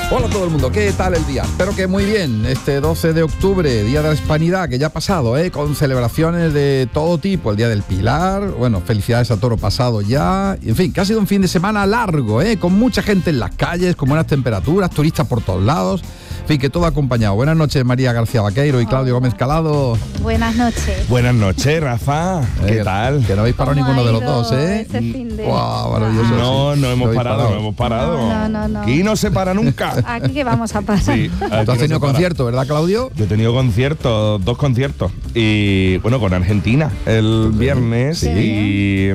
Hola a todo el mundo, ¿qué tal el día? Espero que muy bien. Este 12 de octubre, Día de la Hispanidad, que ya ha pasado, con celebraciones de todo tipo. El Día del Pilar, bueno, felicidades a Toro Pasado ya. En fin, que ha sido un fin de semana largo, con mucha gente en las calles, con buenas temperaturas, turistas por todos lados. En fin, que todo acompañado. Buenas noches, María García Vaqueiro y Claudio Gómez Calado. Buenas noches. Buenas noches, Rafa. ¿Qué tal? Que no habéis parado ninguno de los dos, Wow, maravilloso. No hemos parado. No. Aquí no se para nunca. Aquí que vamos a pasar. Sí, tú has tenido concierto, ¿verdad, Claudio? Yo he tenido conciertos, 2 conciertos. Y bueno, con Argentina el viernes y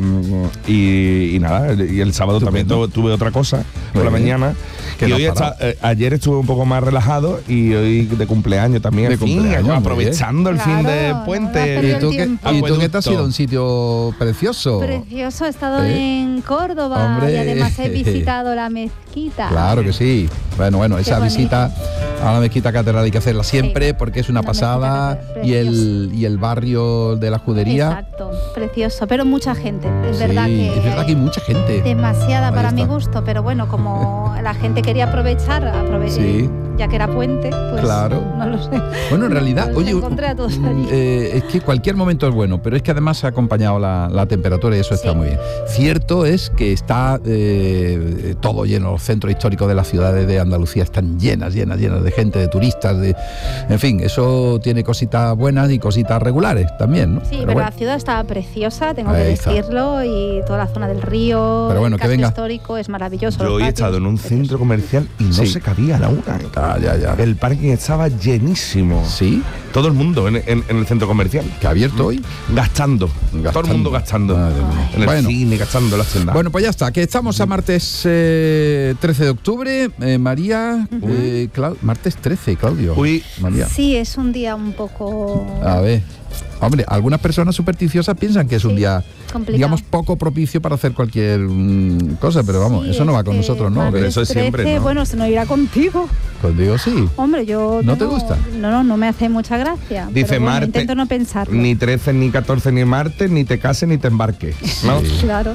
nada, y el sábado también tuve otra cosa por la mañana. Y hoy ayer estuve un poco más relajado y hoy de cumpleaños también. Aprovechando el fin de puente. ¿Y tú qué te has ido? ¿Un sitio precioso? Precioso, he estado en Córdoba. Hombre. Y además he visitado la mezquita. Claro que sí. Bueno, esa visita a la mezquita catedral hay que hacerla siempre porque es una pasada y el barrio de la Judería. Exacto, precioso, pero mucha gente. Es verdad que hay mucha gente. Demasiada para mi gusto, pero bueno, como la gente quería aprovechar, ya que era puente, pues claro. No lo sé. Bueno, en realidad, oye, encontré a todos allí. Es que cualquier momento es bueno, pero es que además ha acompañado la temperatura y eso está muy bien. Cierto es que está todo lleno, los centros históricos de las ciudades de Andalucía están llenas de gente, de turistas, en fin, eso tiene cositas buenas y cositas regulares también, ¿no? Sí, pero la ciudad estaba preciosa, tengo que decirlo, y toda la zona del río, el casco histórico es maravilloso. Yo hoy he estado en un centro comercial y no se cabía la una. Ya. El parking estaba llenísimo. ¿Sí? Todo el mundo en el centro comercial. ¿Que ha abierto hoy? Gastando. Todo el mundo gastando. En el cine, gastando las tiendas. Bueno, pues ya está, que estamos a martes 13 de octubre. María, martes 13, Claudio. María. Sí, es un día un poco... A ver... Hombre, algunas personas supersticiosas piensan que es un día, digamos, poco propicio para hacer cualquier cosa, pero vamos, eso no va con nosotros, ¿no? Pero eso es siempre, ¿no? Bueno, se nos irá contigo. Contigo sí. Hombre, yo... ¿No te gusta? No me hace mucha gracia. Dice Marte, intento no pensarlo. Ni 13, ni 14, ni martes, ni te cases, ni te embarques, ¿no? Sí. Claro.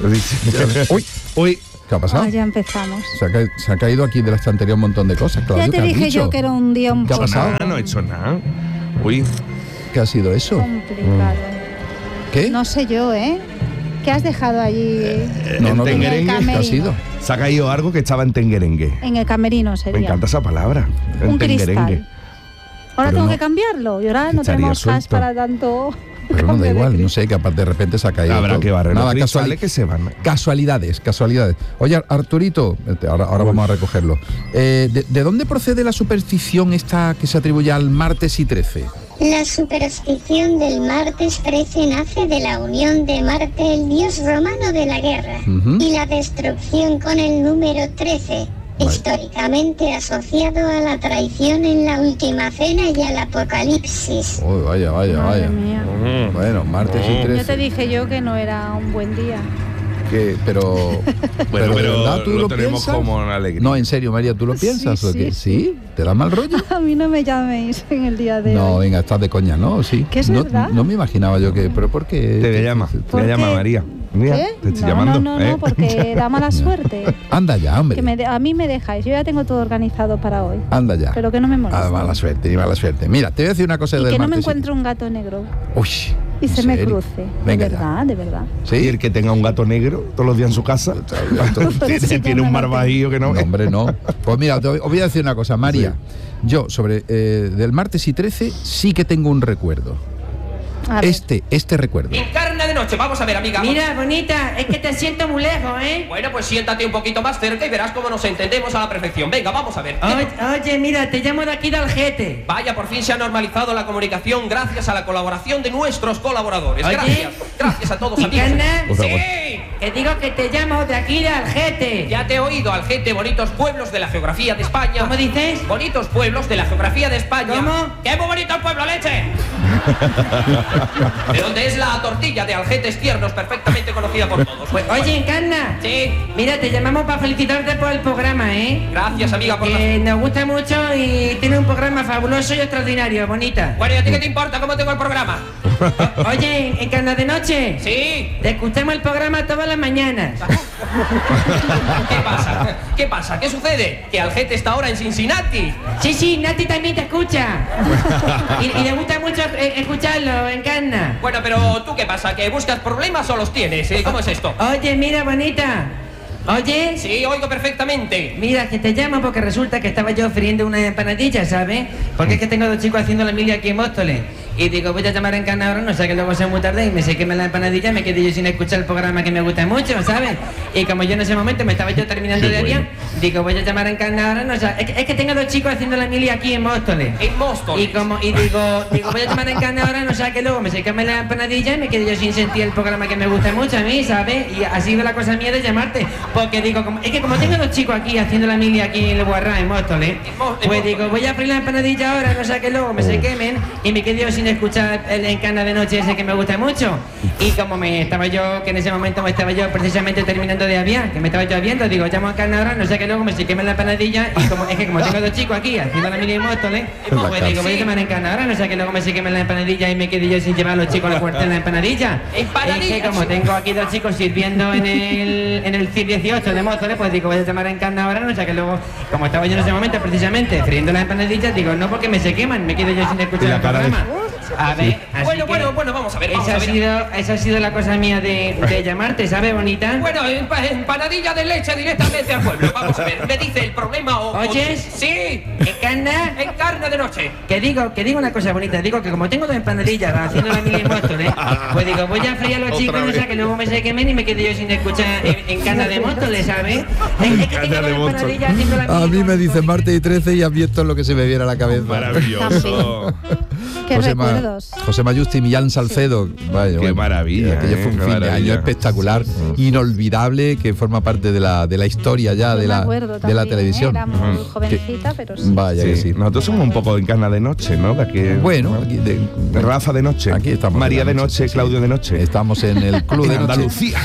Uy. ¿Qué ha pasado? Ya empezamos. Se ha caído aquí de la estantería un montón de cosas, Claudio. Ya te dije yo que era un día un poco... ¿Qué ha pasado? No he hecho nada. Uy. ¿Qué ha sido eso? Complicado. ¿Qué? No sé yo, ¿Qué has dejado allí? No, Tenguerengue. ¿Qué ha sido? Se ha caído algo que estaba en Tenguerengue. En el camerino sería. Me encanta esa palabra. Un cristal. Ahora tengo que cambiarlo. Y ahora no tenemos gas para tanto... Pero no da igual, no sé, que aparte de repente se ha caído. Habrá que barrer los cristales que se van. Casualidades. Oye, Arturito, ahora vamos a recogerlo. ¿De dónde procede la superstición esta que se atribuye al martes y 13? La superstición del martes 13 nace de la unión de Marte, el dios romano de la guerra, y la destrucción con el número 13. Históricamente asociado a la traición en la última cena y al apocalipsis. Oh, vaya. Bueno, martes y 13. Ya te dije yo que no era un buen día. Pero ¿de verdad tú lo tenemos piensas? Como una alegría. No, en serio, María, ¿tú lo piensas? ¿Sí? ¿Te da mal rollo? A mí no me llaméis en el día de hoy. No, venga, estás de coña, ¿no? Sí. ¿Qué es verdad? No me imaginaba yo que... ¿Pero por qué? Te llama María. Mira, ¿Qué? Te estoy llamando. No, porque da mala suerte. Anda ya, hombre. A mí me dejáis, yo ya tengo todo organizado para hoy. Anda ya. Pero que no me moleste. Mala suerte. Mira, te voy a decir una cosa del martes. Y que no me encuentre un gato negro. Uy. Y se me cruce. Venga, de verdad. ¿Sí? Y el que tenga un gato negro todos los días en su casa tiene un barbajío que no. No, hombre, no. Pues mira, os voy a decir una cosa, María. Sí. Yo, sobre del martes y 13, sí que tengo un recuerdo. Este recuerdo. Encarna de noche, vamos a ver, amiga. Mira, bonita, es que te siento muy lejos, Bueno, pues siéntate un poquito más cerca y verás cómo nos entendemos a la perfección. Venga, vamos a ver. Oye, mira, te llamo de aquí de Algete. Vaya, por fin se ha normalizado la comunicación gracias a la colaboración de nuestros colaboradores. Oye. Gracias a todos, amigos. Sí. Que digo que te llamo de aquí de Algete. Ya te he oído, Algete, bonitos pueblos de la geografía de España. ¿Cómo dices? Bonitos pueblos de la geografía de España. ¿Cómo? ¡Qué muy bonito el pueblo, leche! De donde es la tortilla de Algetes tiernos, perfectamente conocida por todos. Oye, Encarna. Sí. Mira, te llamamos para felicitarte por el programa, Gracias, amiga, por nos gusta mucho y tiene un programa fabuloso y extraordinario, bonita. Bueno, ¿y a ti qué te importa cómo tengo el programa? Oye, Encarna de Noche. Sí. Te escuchamos el programa todas las mañanas. ¿Qué pasa? ¿Qué pasa? ¿Qué sucede? Que Algete está ahora en Cincinnati. Sí, Nati también te escucha. Y le gusta mucho escucharlo, Encarna. Bueno, pero ¿tú qué pasa? ¿Que buscas problemas o los tienes? ¿Cómo es esto? Oye, mira, bonita. Oye. Sí, oigo perfectamente. Mira, que te llamo porque resulta que estaba yo friendo una empanadilla, ¿sabes? Porque es que tengo 2 chicos haciendo la mili aquí en Móstoles. Y digo, voy a llamar a Encarna ahora, no sé, que luego sea muy tarde y me queme la empanadilla, me quedé yo sin escuchar el programa que me gusta mucho, ¿sabes? Y como yo en ese momento me estaba yo terminando de avión, digo, voy a llamar a Encarna ahora, no sé, es que tengo 2 chicos haciendo la mili aquí en Móstoles. En Móstoles. Y digo, voy a llamar a Encarna ahora, no sé, que luego me queme la empanadilla y me quedé yo sin sentir el programa que me gusta mucho a mí, ¿sabes? Y ha sido la cosa mía de llamarte, porque digo, es que como tengo 2 chicos aquí haciendo la mili aquí en el Guarrá, en Móstoles, pues digo, voy a freír la empanadilla ahora, no sé, que luego me se quemen y me quedé yo sin escuchar el Encarna de Noche ese que me gusta mucho. Y como me estaba yo, que en ese momento me estaba yo precisamente terminando de aviar, que me estaba yo viendo, digo, llamo a Encarna ahora, no sé, que luego me se queme la empanadilla y como es que como tengo 2 chicos aquí haciendo la mili en Móstoles, pues digo, voy a llamar a Encarna ahora, no sé, que luego me se queme la empanadilla y me quedé yo sin llevar a los chicos a la puerta de la empanadilla. Es que como tengo aquí 2 chicos sirviendo en el CIR 18 de Móstoles, pues digo, voy a llamar a Encarna ahora, no sé, que luego, como estaba yo en ese momento precisamente friendo las empanadillas, digo, no porque me se queman, me quedo yo sin escuchar el programa. A ver, bueno, vamos a ver. Esa ha sido la cosa mía de llamarte, ¿sabes, bonita? Bueno, empanadilla de leche directamente al pueblo. Vamos a ver, me dice el problema o... ¿Oyes? Sí. ¿Encarna? Encarna de Noche. Que digo una cosa bonita, digo que como tengo 2 empanadillas haciendo la mili en Móstoles, pues digo, voy a freír a los chicos, o sea, que luego me se quemen y me quedé yo sin escuchar Encarna de Móstoles, ¿sabes? Es que tengo 2 empanadillas haciendo la mili. A mí me dicen martes y 13 y a mí esto es lo que se me viene a la cabeza. Maravilloso. Qué recuerdos. José Mayusti y Millán Salcedo. Vaya, Qué maravilla. Aquello fue un qué fin maravilla. de año espectacular, inolvidable, que forma parte de la historia ya de la televisión. Era muy jovencita, pero sí. Vaya que sí. Nosotros somos un poco de Encarna de Noche, ¿no? De aquí, Bueno, aquí Rafa de Noche. Aquí estamos. María de Noche, sí. Claudio de Noche. Estamos en el Club de Noche. Andalucía.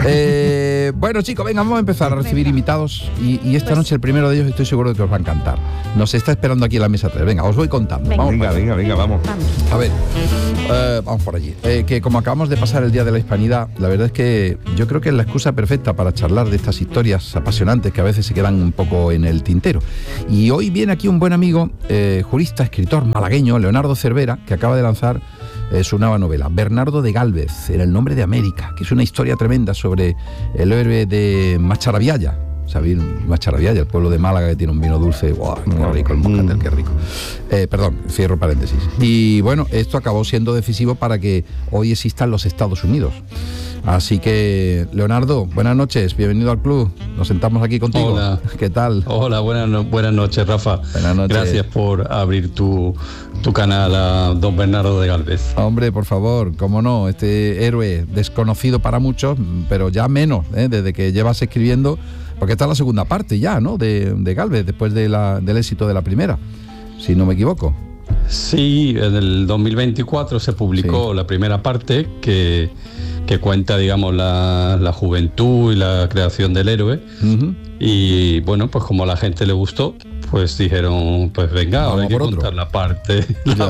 Bueno, chicos, venga, vamos a empezar a recibir invitados y esta noche el primero de ellos estoy seguro de que os va a encantar. Nos está esperando aquí en la mesa 3. Venga, os voy contando. Venga. Vamos. Vamos. A ver, vamos por allí. Que como acabamos de pasar el Día de la Hispanidad, la verdad es que yo creo que es la excusa perfecta para charlar de estas historias apasionantes que a veces se quedan un poco en el tintero. Y hoy viene aquí un buen amigo, jurista, escritor malagueño, Leonardo Cervera, que acaba de lanzar su nueva novela, Bernardo de Gálvez, en el nombre de América, que es una historia tremenda sobre el héroe de Macharabiaya. ¿Sabéis? Macharabiaya, el pueblo de Málaga que tiene un vino dulce. ¡Wow! ¡Qué rico! El moscatel, qué rico. Perdón, cierro paréntesis. Y bueno, esto acabó siendo decisivo para que hoy existan los Estados Unidos. Así que, Leonardo, buenas noches, bienvenido al club. Nos sentamos aquí contigo. Hola. ¿Qué tal? Hola, buenas noches, Rafa. Buenas noches. Gracias por abrir tu canal a don Bernardo de Gálvez. Hombre, por favor, cómo no, este héroe desconocido para muchos, pero ya menos, desde que llevas escribiendo, porque esta es la segunda parte ya, ¿no? De Gálvez, después del éxito de la primera, si no me equivoco. Sí, en el 2024 se publicó la primera parte que cuenta, digamos, la juventud y la creación del héroe. Uh-huh. Y bueno, pues como a la gente le gustó, pues dijeron, pues venga, ahora hay que contar la parte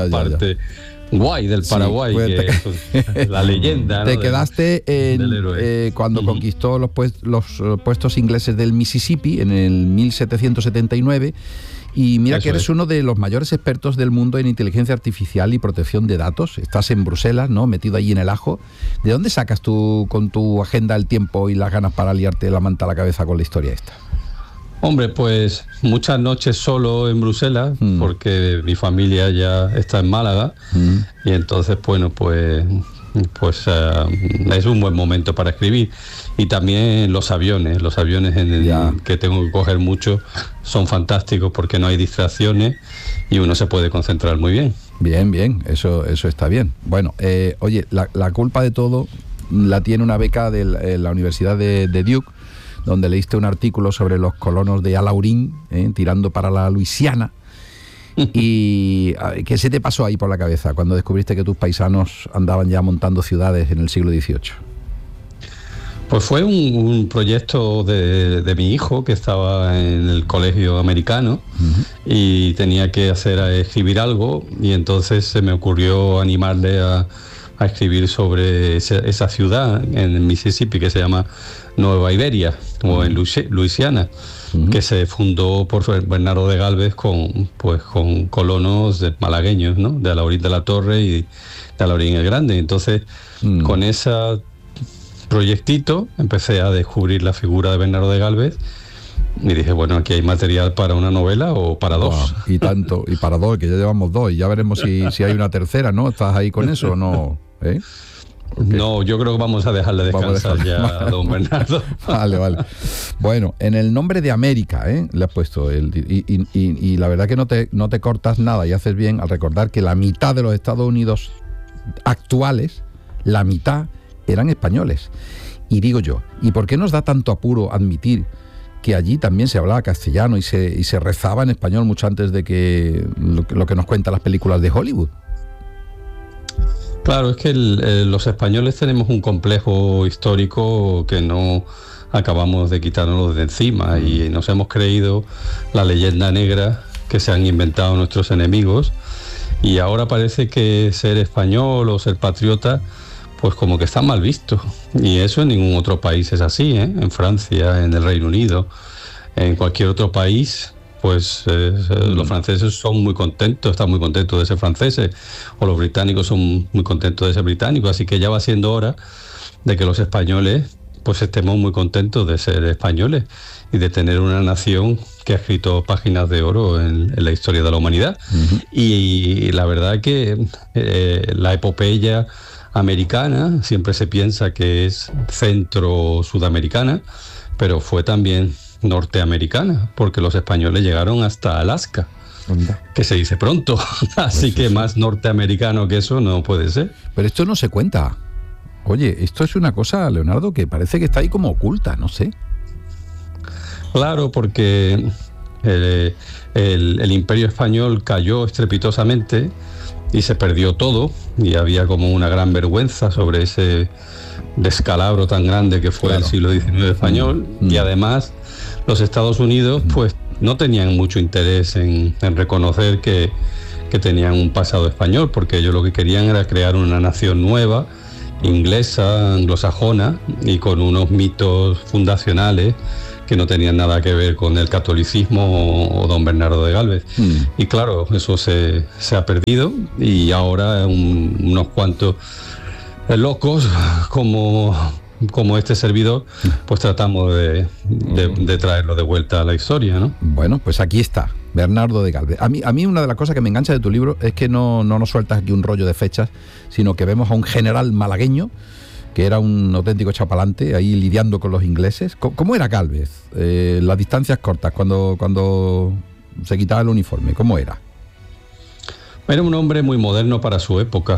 guay del Paraguay, pues que es la leyenda. Te ¿no? quedaste cuando conquistó los puestos ingleses del Mississippi en el 1779. Y mira que eres uno de los mayores expertos del mundo en inteligencia artificial y protección de datos. Estás en Bruselas, ¿no? Metido allí en el ajo. ¿De dónde sacas tú con tu agenda el tiempo y las ganas para liarte la manta a la cabeza con la historia esta? Hombre, pues muchas noches solo en Bruselas, porque mi familia ya está en Málaga, y entonces, bueno, pues es un buen momento para escribir. Y también los aviones que tengo que coger mucho son fantásticos porque no hay distracciones y uno se puede concentrar muy bien. Bien, eso está bien. Bueno, oye, la culpa de todo la tiene una beca de la Universidad de Duke, donde leíste un artículo sobre los colonos de Alaurín, tirando para la Luisiana. ¿Y qué se te pasó ahí por la cabeza cuando descubriste que tus paisanos andaban ya montando ciudades en el siglo XVIII? Pues fue un proyecto de mi hijo, que estaba en el colegio americano, y tenía que escribir algo, y entonces se me ocurrió animarle a a escribir sobre esa ciudad en el Mississippi que se llama Nueva Iberia, o en Luisiana, que se fundó por Bernardo de Gálvez con colonos malagueños, ¿no? De Alaurín de la Torre y de Alaurín el Grande. Entonces, con ese proyectito empecé a descubrir la figura de Bernardo de Gálvez y dije, bueno, aquí hay material para una novela o para dos. Y tanto, y para dos, que ya llevamos dos, y ya veremos si hay una tercera, ¿no? ¿Estás ahí con eso o no? Okay. No, yo creo que vamos a dejarle descansar ya a don Bernardo. Vale. Bueno, en el nombre de América, le has puesto y la verdad que no te cortas nada y haces bien al recordar que la mitad de los Estados Unidos actuales, la mitad eran españoles. Y digo yo, ¿y por qué nos da tanto apuro admitir que allí también se hablaba castellano y se rezaba en español mucho antes de que lo que nos cuentan las películas de Hollywood? Claro, es que los españoles tenemos un complejo histórico que no acabamos de quitarnos de encima y nos hemos creído la leyenda negra que se han inventado nuestros enemigos, y ahora parece que ser español o ser patriota pues como que está mal visto, y eso en ningún otro país es así, En Francia, en el Reino Unido, en cualquier otro país, pues los franceses son muy contentos, están muy contentos de ser franceses, o los británicos son muy contentos de ser británicos, así que ya va siendo hora de que los españoles pues estemos muy contentos de ser españoles y de tener una nación que ha escrito páginas de oro en la historia de la humanidad. Y la verdad que la epopeya americana siempre se piensa que es centro-sudamericana, pero fue también norteamericana, porque los españoles llegaron hasta Alaska, que se dice pronto, así que más norteamericano que eso no puede ser. Pero esto no se cuenta. Oye, esto es una cosa, Leonardo, que parece que está ahí como oculta, no sé. Claro, porque el Imperio Español cayó estrepitosamente y se perdió todo, y había como una gran vergüenza sobre ese descalabro tan grande que fue el siglo XIX español, y además los Estados Unidos pues no tenían mucho interés en reconocer que tenían un pasado español, porque ellos lo que querían era crear una nación nueva, inglesa, anglosajona, y con unos mitos fundacionales que no tenían nada que ver con el catolicismo o don Bernardo de Gálvez. Y claro, eso se ha perdido, y ahora unos cuantos locos como este servidor, pues tratamos de traerlo de vuelta a la historia, ¿no? Bueno, pues aquí está, Bernardo de Gálvez. A mí una de las cosas que me engancha de tu libro es que no nos sueltas aquí un rollo de fechas, sino que vemos a un general malagueño que era un auténtico chapalante ahí lidiando con los ingleses. ¿Cómo era Gálvez? Las distancias cortas, cuando se quitaba el uniforme, ¿cómo era? Era un hombre muy moderno para su época.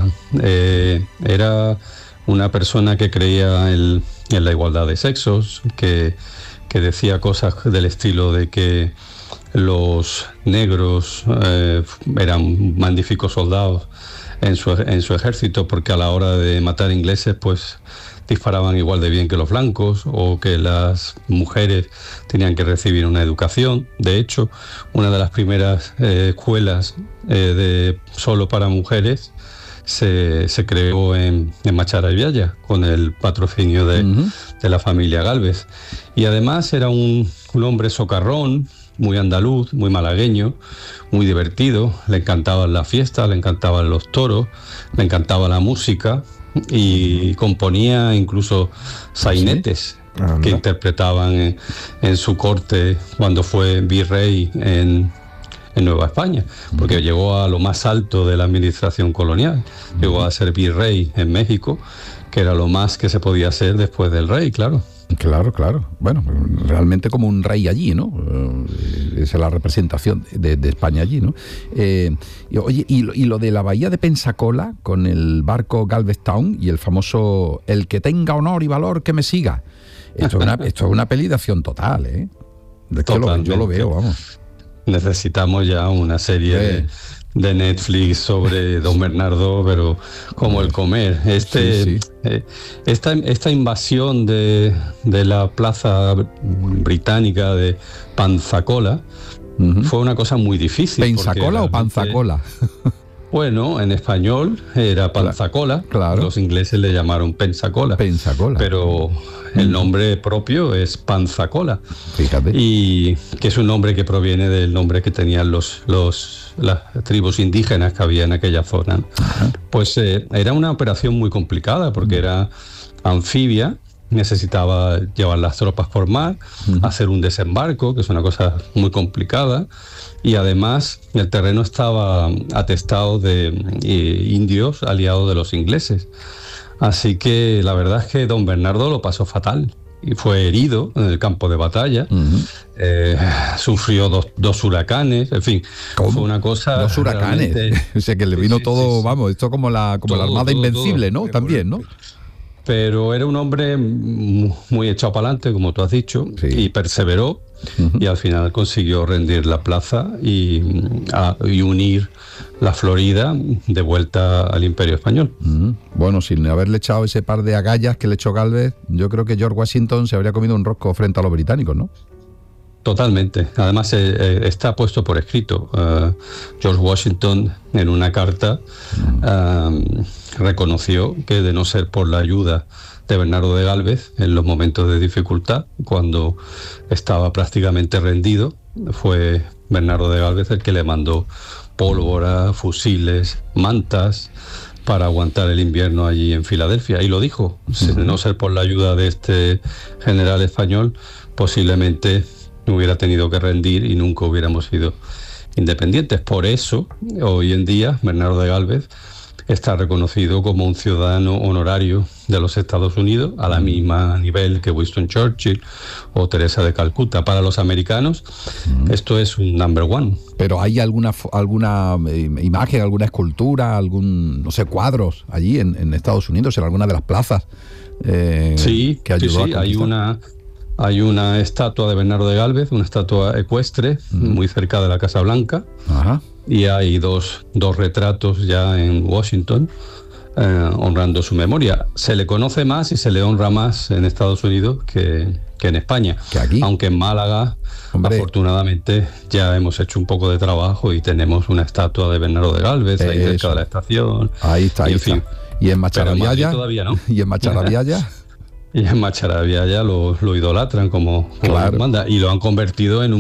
Era una persona que creía en la igualdad de sexos, que decía cosas del estilo de que los negros eran magníficos soldados en su ejército, porque a la hora de matar ingleses pues disparaban igual de bien que los blancos, o que las mujeres tenían que recibir una educación. De hecho, una de las primeras escuelas solo para mujeres se creó en Machara y Vialla, con el patrocinio de la familia Gálvez. Y además era un hombre socarrón, muy andaluz, muy malagueño, muy divertido. Le encantaban las fiestas, le encantaban los toros, le encantaba la música, y componía incluso sainetes que interpretaban en su corte cuando fue virrey en Nueva España, porque llegó a lo más alto de la administración colonial. Llegó a ser virrey en México, que era lo más que se podía hacer después del rey, claro. Claro. Bueno, realmente como un rey allí, ¿no? Esa es la representación de España allí, ¿no? Oye, y lo de la bahía de Pensacola, con el barco Galvez Town y el famoso "el que tenga honor y valor que me siga". Esto es una peli de acción total, ¿eh? Yo lo veo, vamos. Necesitamos ya una serie de Netflix sobre don Bernardo, pero como el comer. Esta invasión de la plaza británica de Pensacola fue una cosa muy difícil. ¿Pensacola o Panzacola? Bueno, en español era Panzacola. Claro. Los ingleses le llamaron Pensacola. Pensacola. Pero el nombre propio es Panzacola. Fíjate. Y que es un nombre que proviene del nombre que tenían las tribus indígenas que había en aquella zona. Ajá. Pues era una operación muy complicada porque era anfibia. Necesitaba llevar las tropas por mar, hacer un desembarco, que es una cosa muy complicada, y además el terreno estaba atestado de indios aliados de los ingleses. Así que la verdad es que don Bernardo lo pasó fatal y fue herido en el campo de batalla. Sufrió dos huracanes, en fin. ¿Cómo? Fue una cosa... 2 huracanes. Realmente... O sea, que le vino todo, vamos, esto como la Armada Invencible, ¿no? También, ¿no? Pero era un hombre muy echado para adelante, como tú has dicho, y perseveró, y al final consiguió rendir la plaza y unir la Florida de vuelta al Imperio Español. Bueno, sin haberle echado ese par de agallas que le echó Gálvez, yo creo que George Washington se habría comido un rosco frente a los británicos, ¿no? Totalmente. Además está puesto por escrito. George Washington en una carta reconoció que de no ser por la ayuda de Bernardo de Gálvez en los momentos de dificultad, cuando estaba prácticamente rendido, fue Bernardo de Gálvez el que le mandó pólvora, fusiles, mantas para aguantar el invierno allí en Filadelfia. Y lo dijo, de no ser por la ayuda de este general español, posiblemente hubiera tenido que rendir y nunca hubiéramos sido independientes. Por eso, hoy en día, Bernardo de Gálvez está reconocido como un ciudadano honorario de los Estados Unidos, a la misma nivel que Winston Churchill o Teresa de Calcuta. Para los americanos, esto es un number one. Pero ¿hay alguna imagen, alguna escultura, no sé, cuadros allí en Estados Unidos, en alguna de las plazas que ayudó a conquistar? Hay una estatua de Bernardo de Gálvez, una estatua ecuestre, muy cerca de la Casa Blanca. Ajá. Y hay dos retratos ya en Washington honrando su memoria. Se le conoce más y se le honra más en Estados Unidos que en España. ¿Que aquí? Aunque en Málaga, afortunadamente, ya hemos hecho un poco de trabajo y tenemos una estatua de Bernardo de Gálvez ahí cerca de la estación. Ahí está. ¿Y en Macharabiaya? Todavía no. ¿Y en Macharabiaya? Y en Macharabiaya lo idolatran como manda, y lo han convertido en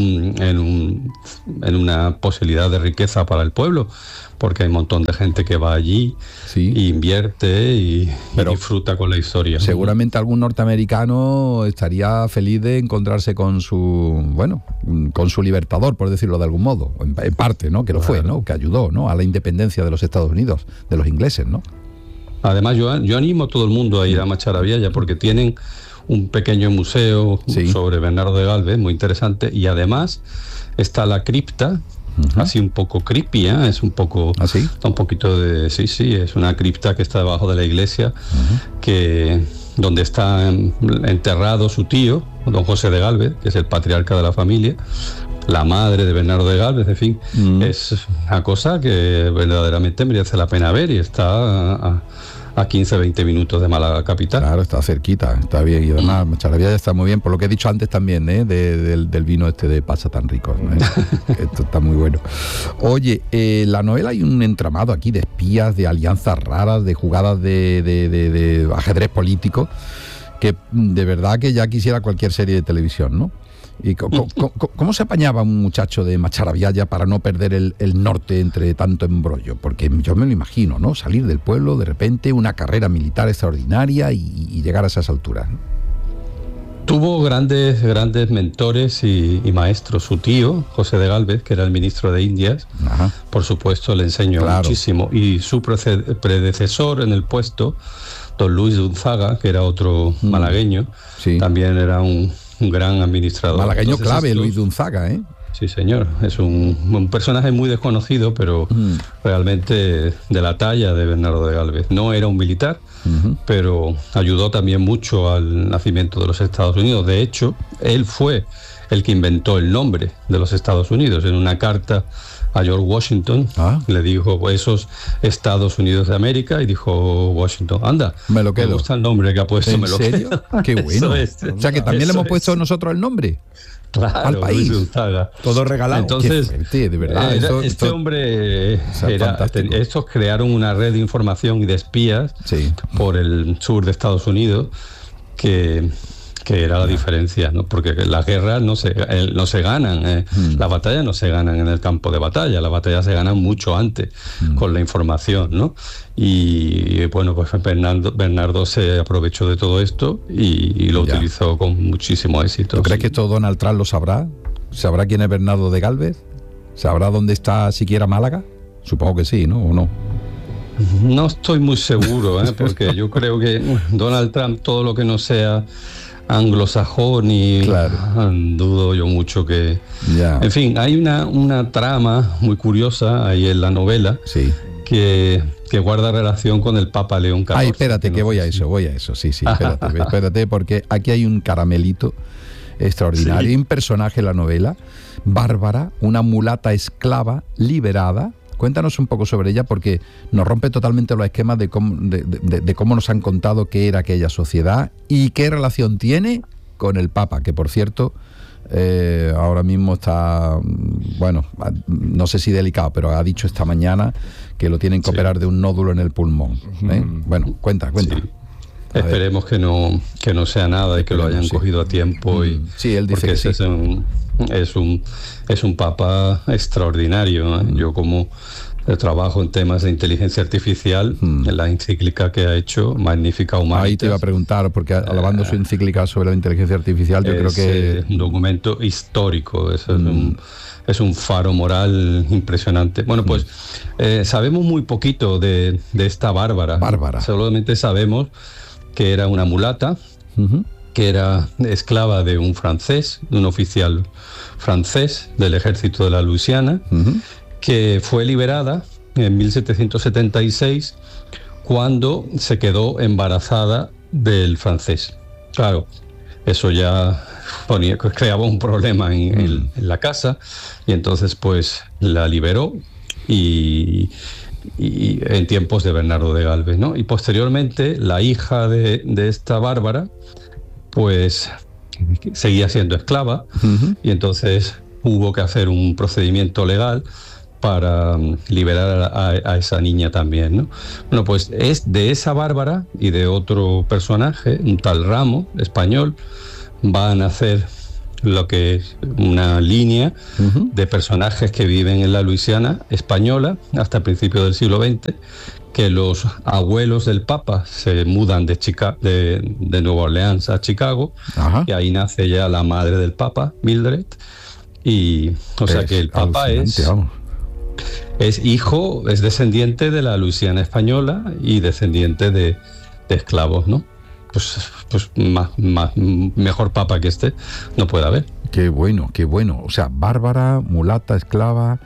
una posibilidad de riqueza para el pueblo, porque hay un montón de gente que va allí, y invierte y disfruta con la historia. Seguramente algún norteamericano estaría feliz de encontrarse con su libertador, por decirlo de algún modo, en parte, ¿no? Que lo fue, ¿no? Que ayudó, ¿no? A la independencia de los Estados Unidos, de los ingleses, ¿no? Además, yo animo a todo el mundo a ir a Macharabiaya porque tienen un pequeño museo sobre Bernardo de Gálvez, muy interesante, y además está la cripta, así un poco creepy, es un poco, está un poquito de, es una cripta que está debajo de la iglesia, donde está enterrado su tío, don José de Gálvez, que es el patriarca de la familia, la madre de Bernardo de Gálvez, en fin, es una cosa que verdaderamente merece la pena ver y está a 15-20 minutos de Málaga capital. Claro, está cerquita, está bien, y además Macharabiaya está muy bien, por lo que he dicho antes también, del vino de pasa tan rico, esto está muy bueno. Oye, la novela hay un entramado aquí de espías, de alianzas raras, de jugadas de ajedrez político, que de verdad que ya quisiera cualquier serie de televisión, ¿no? ¿Y cómo se apañaba un muchacho de Macharabiaya para no perder el norte entre tanto embrollo? Porque yo me lo imagino, ¿no? Salir del pueblo, de repente, una carrera militar extraordinaria y llegar a esas alturas, ¿no? Tuvo grandes mentores y maestros. Su tío, José de Gálvez, que era el ministro de Indias, por supuesto, le enseñó muchísimo. Y su predecesor en el puesto, don Luis de Unzaga, que era otro malagueño, también era un gran administrador. Malagueño. Entonces, clave, Luis de Unzaga, ¿eh? Sí, señor. Es un personaje muy desconocido, pero realmente de la talla de Bernardo de Gálvez. No era un militar, pero ayudó también mucho al nacimiento de los Estados Unidos. De hecho, él fue el que inventó el nombre de los Estados Unidos. En una carta a George Washington le dijo esos Estados Unidos de América, y dijo Washington, anda, me gusta el nombre que ha puesto. ¿En serio? Qué bueno. O sea que también le hemos puesto nosotros el nombre. Claro, al país. Luis Gonzaga. Todo regalado. Entonces, de verdad. este hombre estos crearon una red de información y de espías por el sur de Estados Unidos que era la diferencia, ¿no? Porque las guerras no se ganan, las batallas no se ganan en el campo de batalla, las batallas se ganan mucho antes con la información, ¿no? Y bueno, pues Bernardo se aprovechó de todo esto y lo utilizó con muchísimo éxito. ¿Tú crees que esto Donald Trump lo sabrá? ¿Sabrá quién es Bernardo de Gálvez? ¿Sabrá dónde está siquiera Málaga? Supongo que sí, ¿no? ¿O no? No estoy muy seguro, porque yo creo que Donald Trump, todo lo que no sea anglosajón y dudo yo mucho que... En fin, hay una trama muy curiosa ahí en la novela que guarda relación con el Papa León XIV. Ay, espérate, que voy a eso, sí, espérate, porque aquí hay un caramelito extraordinario, un personaje en la novela, Bárbara, una mulata esclava liberada. Cuéntanos un poco sobre ella, porque nos rompe totalmente los esquemas de cómo nos han contado qué era aquella sociedad y qué relación tiene con el Papa, que por cierto ahora mismo está, bueno, no sé si delicado, pero ha dicho esta mañana que lo tienen que operar de un nódulo en el pulmón. Bueno, cuenta. Sí. Esperemos que no sea nada y que lo hayan cogido a tiempo. Sí, él dice porque que es un papa extraordinario. Yo como trabajo en temas de inteligencia artificial, en la encíclica que ha hecho, Magnificat Humanitas. Ahí te iba a preguntar, porque alabando su encíclica sobre la inteligencia artificial, yo creo que... Es un documento histórico, es un faro moral impresionante. Bueno, pues sabemos muy poquito de esta Bárbara. Solamente sabemos que era una mulata, que era esclava de un francés, de un oficial francés del ejército de la Luisiana, que fue liberada en 1776 cuando se quedó embarazada del francés. Claro, eso ya creaba un problema en la casa, y entonces pues la liberó y en tiempos de Bernardo de Gálvez, ¿no? Y posteriormente la hija de esta Bárbara pues seguía siendo esclava, y entonces hubo que hacer un procedimiento legal para liberar a esa niña también, ¿no? Bueno, pues es de esa Bárbara y de otro personaje, un tal Ramo, español, va a nacer lo que es una línea de personajes que viven en la Luisiana española hasta el principio del siglo XX, que los abuelos del Papa se mudan de Nueva Orleans a Chicago, y ahí nace ya la madre del Papa, Mildred, y o sea que el Papa es descendiente de la Luisiana española y descendiente de esclavos, ¿no? Pues mejor papa que este no puede haber. Qué bueno. O sea, Bárbara, mulata, esclava,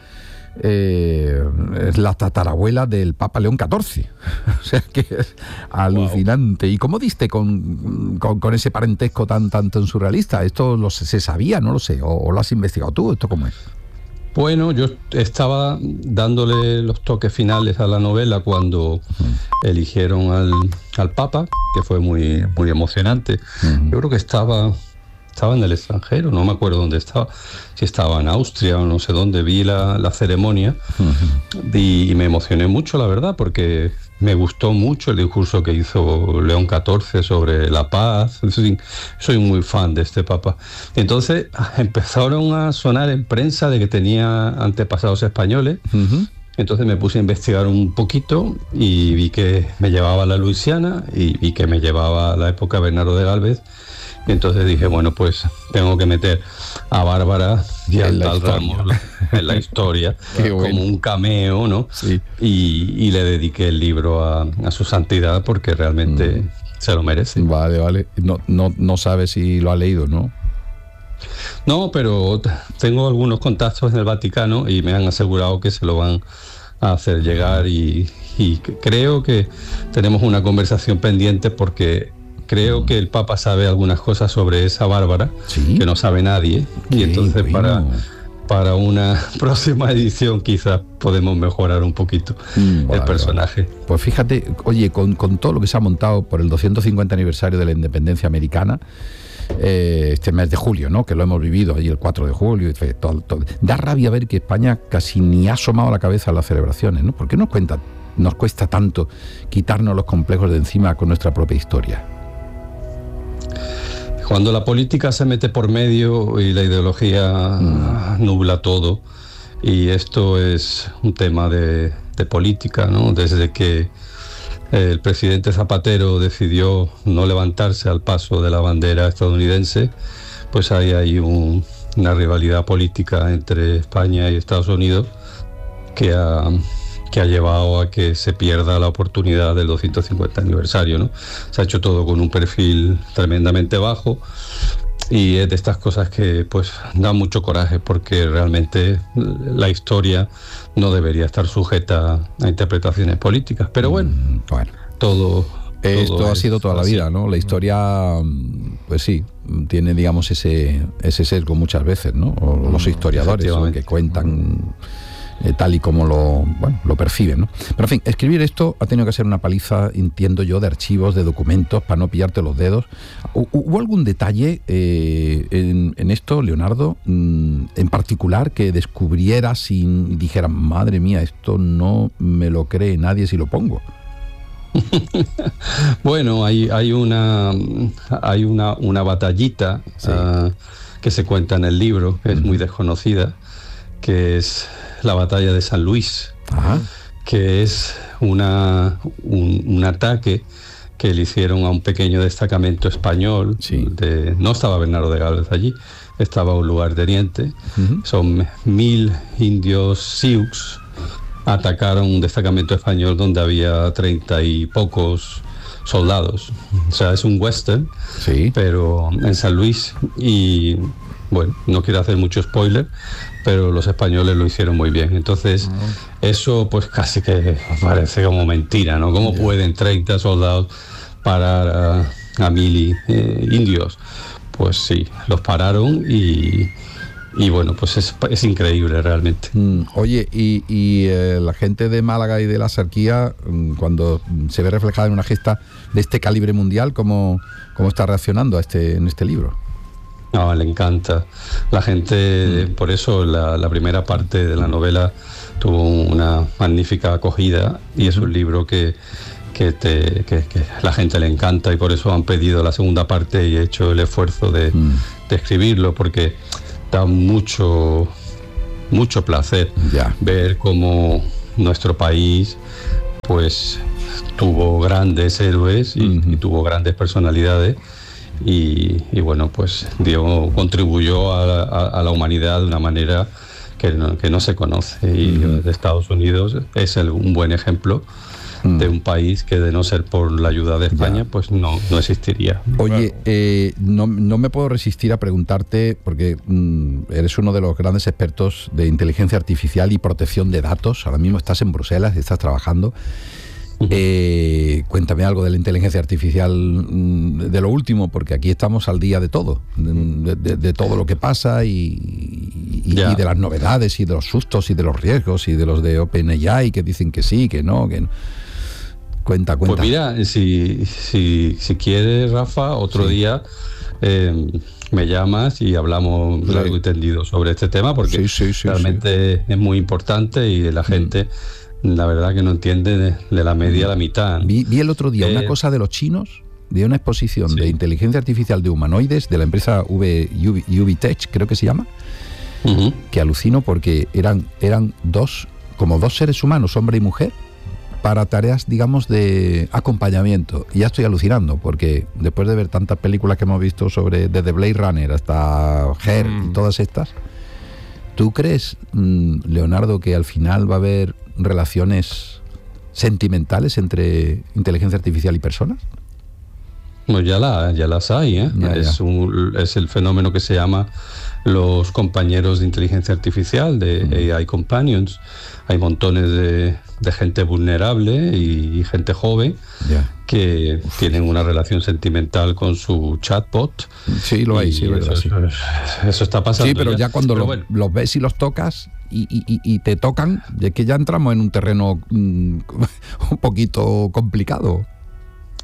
es la tatarabuela del Papa León XIV. O sea, que es alucinante. ¿Y cómo diste con ese parentesco tanto en surrealista? ¿Esto se sabía? No lo sé. ¿O lo has investigado tú? ¿Esto cómo es? Bueno, yo estaba dándole los toques finales a la novela cuando eligieron al Papa, que fue muy, muy emocionante. Yo creo que estaba en el extranjero, no me acuerdo dónde estaba, si estaba en Austria o no sé dónde, vi la ceremonia y me emocioné mucho, la verdad, porque me gustó mucho el discurso que hizo León XIV sobre la paz. Soy muy fan de este Papa. Entonces empezaron a sonar en prensa de que tenía antepasados españoles. Entonces me puse a investigar un poquito y vi que me llevaba a la Luisiana y vi que me llevaba a la época de Bernardo de Gálvez. Y entonces dije, bueno, pues tengo que meter a Bárbara y al tal Ramos en la historia como un cameo, ¿no? Sí. Y le dediqué el libro a su santidad porque realmente se lo merece. Vale. No sabes si lo ha leído, ¿no? No, pero tengo algunos contactos en el Vaticano y me han asegurado que se lo van a hacer llegar y creo que tenemos una conversación pendiente porque creo que el Papa sabe algunas cosas sobre esa Bárbara que no sabe nadie, y entonces para una próxima edición quizás podemos mejorar un poquito el personaje. Pues fíjate, oye, con todo lo que se ha montado por el 250 aniversario de la independencia americana, este mes de julio, ¿no? Que lo hemos vivido allí el 4 de julio. Y todo. Da rabia ver que España casi ni ha asomado la cabeza a las celebraciones, ¿no? ¿Por qué nos cuesta tanto quitarnos los complejos de encima con nuestra propia historia? Cuando la política se mete por medio y la ideología nubla todo, y esto es un tema de política, ¿no? Desde que el presidente Zapatero decidió no levantarse al paso de la bandera estadounidense, pues hay una rivalidad política entre España y Estados Unidos que ha llevado a que se pierda la oportunidad del 250 aniversario, ¿no? Se ha hecho todo con un perfil tremendamente bajo y es de estas cosas que pues da mucho coraje, porque realmente la historia no debería estar sujeta a interpretaciones políticas. Pero bueno, todo esto ha sido toda la vida, ¿no? La historia, pues sí, tiene, digamos, ese sesgo muchas veces, ¿no? O los historiadores que cuentan tal y como lo perciben, ¿no? Pero en fin, escribir esto ha tenido que ser una paliza, entiendo yo, de archivos, de documentos, para no pillarte los dedos. ¿Hubo algún detalle en esto, Leonardo, en particular, que descubrieras y dijeras, madre mía, esto no me lo cree nadie si lo pongo? Bueno, hay una batallita que se cuenta en el libro, que es muy desconocida, que es la batalla de San Luis. Ajá. Que es un ataque que le hicieron a un pequeño destacamento español. Sí. No estaba Bernardo de Galvez allí, estaba un lugarteniente. Son 1000 indios Sioux. Atacaron un destacamento español donde había 30 y pocos soldados. O sea, es un western, sí, pero en San Luis. Y bueno, no quiero hacer mucho spoiler, pero los españoles lo hicieron muy bien. Entonces, eso pues casi que parece como mentira, ¿no? ¿Cómo pueden 30 soldados parar a 1000 indios? Pues sí, los pararon y bueno, pues es increíble realmente. Oye, y la gente de Málaga y de la Axarquía, cuando se ve reflejada en una gesta de este calibre mundial, ¿cómo está reaccionando en este libro? No, le encanta. La gente, por eso la primera parte de la novela tuvo una magnífica acogida, y es un libro que la gente le encanta, y por eso han pedido la segunda parte y he hecho el esfuerzo de escribirlo, porque da mucho placer ver cómo nuestro país pues tuvo grandes héroes y tuvo grandes personalidades. Y bueno, pues contribuyó a la humanidad de una manera que no se conoce. Y de Estados Unidos es un buen ejemplo de un país que, de no ser por la ayuda de España, pues no existiría. Oye, no me puedo resistir a preguntarte, porque eres uno de los grandes expertos de inteligencia artificial y protección de datos. Ahora mismo estás en Bruselas y estás trabajando. Cuéntame algo de la inteligencia artificial, de lo último, porque aquí estamos al día de todo, de todo lo que pasa y de las novedades y de los sustos y de los riesgos y de los de OpenAI que dicen que sí, que no. Cuenta. Pues mira, si quieres, Rafa, otro día me llamas y hablamos largo y tendido sobre este tema, porque realmente es muy importante y la gente... La verdad que no entiende de la media a la mitad, ¿no? Vi el otro día una cosa de los chinos, de una exposición de inteligencia artificial de humanoides de la empresa UVTech, creo que se llama, que alucino, porque eran dos seres humanos, hombre y mujer, para tareas, digamos, de acompañamiento. Y ya estoy alucinando, porque después de ver tantas películas que hemos visto desde Blade Runner hasta Her y todas estas, ¿tú crees, Leonardo, que al final va a haber relaciones sentimentales entre inteligencia artificial y personas? Pues ya las hay, ¿eh? Es el fenómeno que se llama los compañeros de inteligencia artificial, de AI Companions. Hay montones de gente vulnerable y gente joven que tienen una relación sentimental con su chatbot. Sí, lo hay, sí, verdad. Eso está pasando. Sí, pero ya cuando los ves y los tocas y te tocan, es que ya entramos en un terreno un poquito complicado.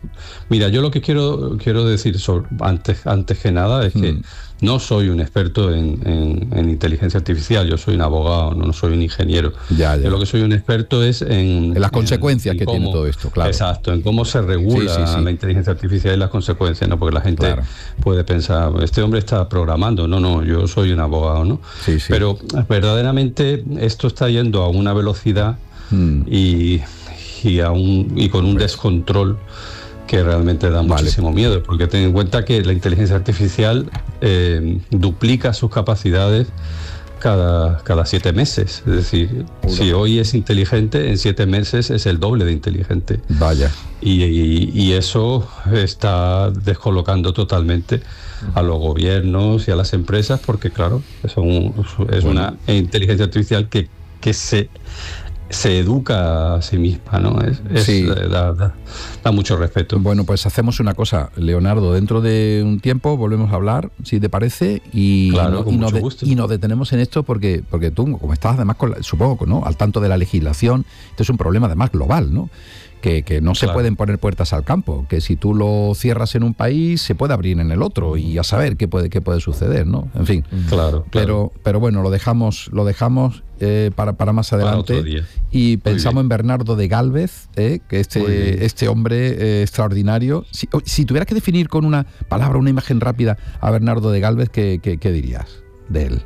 Mira, yo lo que quiero decir antes que nada es que no soy un experto en inteligencia artificial, yo soy un abogado, no soy un ingeniero. Yo lo que soy un experto es en las consecuencias que tiene todo esto, claro. Exacto, en cómo se regula la inteligencia artificial y las consecuencias, ¿no? Porque la gente puede pensar, este hombre está programando. No, yo soy un abogado, ¿no? Pero verdaderamente esto está yendo a una velocidad y con un descontrol que realmente da muchísimo miedo, porque ten en cuenta que la inteligencia artificial duplica sus capacidades cada 7 meses. Es decir, si hoy es inteligente, en 7 meses es el doble de inteligente. Vaya. Y eso está descolocando totalmente a los gobiernos y a las empresas, porque claro, es una inteligencia artificial que se educa a sí misma, ¿no? Da mucho respeto. Bueno, pues hacemos una cosa, Leonardo, dentro de un tiempo volvemos a hablar, si te parece, y nos detenemos en esto porque tú, como estás además, supongo, ¿no?, al tanto de la legislación, esto es un problema además global, ¿no?, que no se pueden poner puertas al campo, que si tú lo cierras en un país se puede abrir en el otro y a saber qué puede suceder, ¿no? En fin. Claro. Pero bueno, lo dejamos para más adelante. Y pensamos en Bernardo de Gálvez, que este hombre extraordinario. Si tuvieras que definir con una palabra, una imagen rápida a Bernardo de Gálvez, ¿qué dirías de él?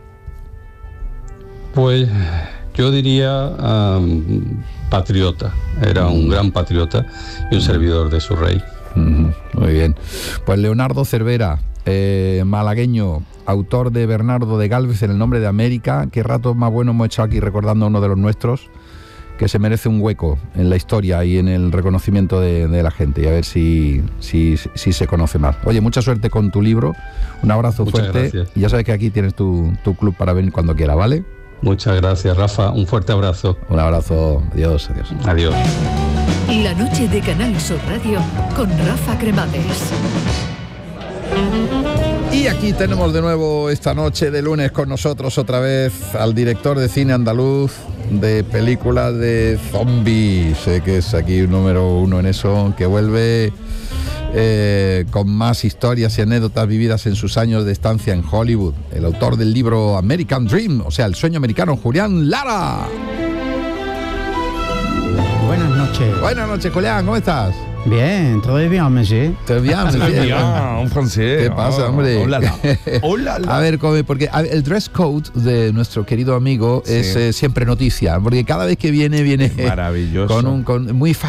Pues yo diría patriota. Era un gran patriota y un servidor de su rey. Muy bien. Pues Leonardo Cervera, malagueño, autor de Bernardo de Gálvez en el nombre de América. Qué rato más bueno hemos echado aquí recordando a uno de los nuestros, que se merece un hueco en la historia y en el reconocimiento de la gente, y a ver si se conoce más. Oye, mucha suerte con tu libro, un abrazo fuerte. Gracias. Y ya sabes que aquí tienes tu club para venir cuando quiera, ¿vale? Muchas gracias, Rafa, un fuerte abrazo. Un abrazo, adiós. Adiós. La noche de Canal Sur Radio con Rafa Cremades. Y aquí tenemos de nuevo esta noche de lunes con nosotros otra vez al director de cine andaluz de películas de zombies, que es aquí número 1 en eso, que vuelve con más historias y anécdotas vividas en sus años de estancia en Hollywood. El autor del libro American Dream, o sea, El sueño americano, Julián Lara. Buenas noches. Buenas noches, Julián, ¿cómo estás? Bien, todo bien, monsieur. Todo bien, un francés. ¿Qué pasa, hombre? Hola. A ver, porque el dress code de nuestro querido amigo es siempre noticia, porque cada vez que viene maravilloso, con muy